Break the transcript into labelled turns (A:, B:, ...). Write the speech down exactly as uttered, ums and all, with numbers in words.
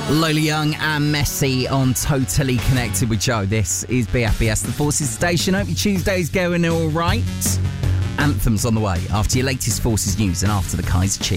A: Lola Young and Messi on Totally Connected with Joe. This is B F B S, the Forces Station. Hope your Tuesday's going all right. Anthems on the way after your latest Forces news and after the Kaiser Chiefs.